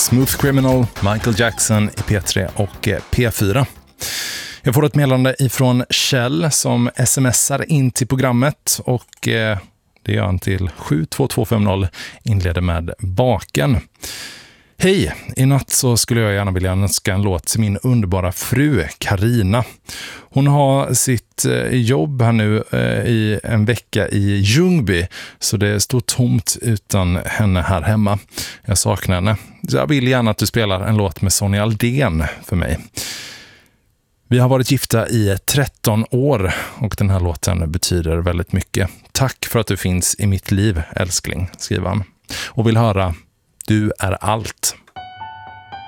Smooth Criminal, Michael Jackson i P3 och P4. Jag får ett meddelande ifrån Kjell som smsar in till programmet och det gör han till 72250, inleder med baken. Hej, i natt så skulle jag gärna vilja önska en låt till min underbara fru Karina. Hon har sitt jobb här nu i en vecka i Ljungby, så det står tomt utan henne här hemma. Jag saknar henne. Så jag vill gärna att du spelar en låt med Sonja Aldén för mig. Vi har varit gifta i 13 år och den här låten betyder väldigt mycket. Tack för att du finns i mitt liv, älskling, skriver han. Och vill höra Du är allt.